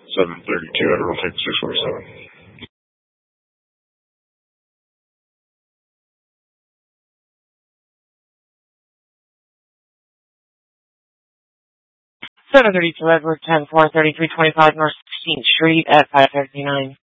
732 Edward will take 647. 732 Edward, 10-4, 3325 North 16th Street at 539.